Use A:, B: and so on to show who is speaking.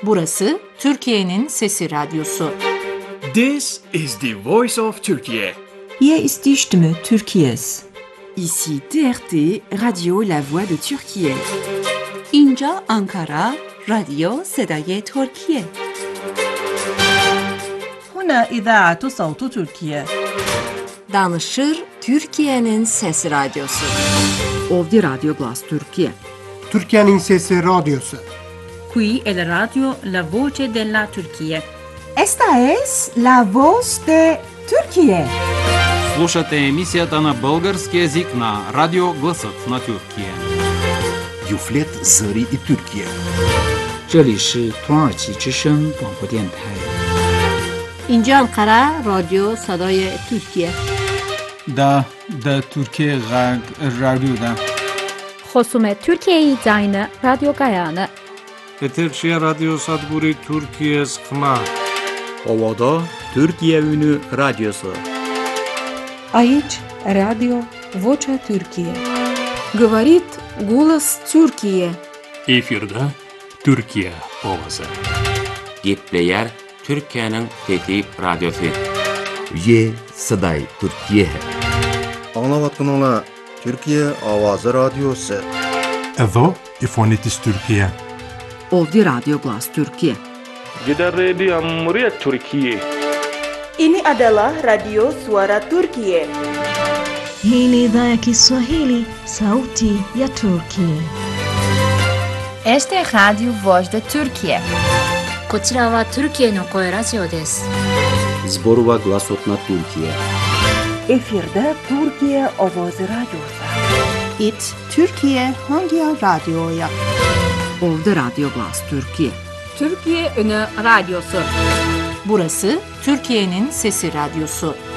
A: Burası Türkiye'nin Sesi Radyosu.
B: This is the voice of Turkey.
C: Hier ist die Stimme Türkiye's.
D: Ici TRT, Radio La Voix de Türkiye.
A: اینجا آنکارا، رادیو صدای ترکیه.
C: هنا إذاعة صوت تركيا.
A: Danışır Türkiye'nin Sesi Radyosu.
D: Ovdje Radio Glas Türkiye.
E: Türkiye'nin Sesi Radyosu.
F: Qui è la radio La Voce della Turchia.
C: Esta es la voz de Türkiye.
G: Слушате емисията на български език на Радио Гласът на Türkiye.
H: Юфлет Зари и Türkiye.
I: 这里是土耳其之声广播电台。
A: اینجا آنکارا، رادیو صدای ترکیه.
J: Da Türkiye Radyo'da.
K: خصوم Türkiye Zayını Radyo Gayanı.
L: Eterşehir Radyo Sadburi Türkiye Skma.
M: Ovada Türkiye Ünü Radyosu.
N: Aici Radio Vocea Türkiye.
O: Говорит голос Türkiye.
P: Efirde Türkiye Ovası.
Q: Gepleyer Türkiye'nin Fethi Radyosu.
H: Ye Saday Türkiye.
R: Anlavatın Türkiye Avazı Radyosu.
S: Evo İfonitis Türkiye.
D: Ovdje Radio Glas Türkiye.
L: Gider Radio Cumhuriyet Türkiye.
T: Ini adalah Radio Suara Turkiye.
U: Hii ni idhaa ya Kiswahili, Sauti ya Turkiye.
V: Este Radio Voz de Turkiye.
W: こちらはトルキエの声ラジオです。
M: Zborova Glasot na Türkiye.
C: Efirde Türkiye Ovoz Radyosu.
X: It Türkiye Hangi Radyo'ya?
D: Ovdje Radio Glas Türkiye.
A: Türkiye Ünü Radyosu. Burası Türkiye'nin Sesi Radyosu.